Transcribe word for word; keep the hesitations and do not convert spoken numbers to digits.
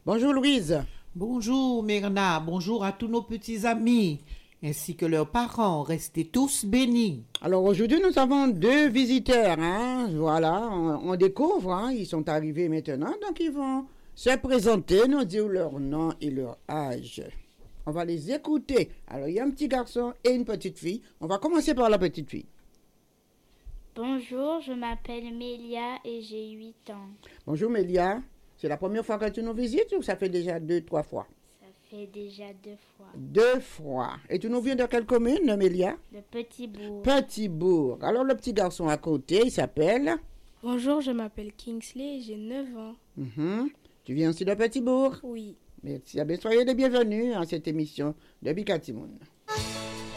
Bonjour Louise. Bonjour Myrna, bonjour à tous nos petits amis, ainsi que leurs parents. Restez tous bénis. Alors aujourd'hui, nous avons deux visiteurs. Hein? Voilà, on, on découvre. Hein? Ils sont arrivés maintenant, donc ils vont se présenter, nous dire leur nom et leur âge. On va les écouter. Alors, il y a un petit garçon et une petite fille. On va commencer par la petite fille. Bonjour, je m'appelle Mélia et j'ai huit ans. Bonjour Mélia. C'est la première fois que tu nous visites ou ça fait déjà deux, trois fois? Ça fait déjà deux fois. Deux fois. Et tu nous viens de quelle commune, Mélia? De Petit-Bourg. Petit-Bourg. Alors, le petit garçon à côté, il s'appelle? Bonjour, je m'appelle Kingsley et j'ai neuf ans. Mm-hmm. Tu viens aussi de Petit-Bourg? Oui. Merci. Soyez les bienvenus à cette émission de Bikatimoun.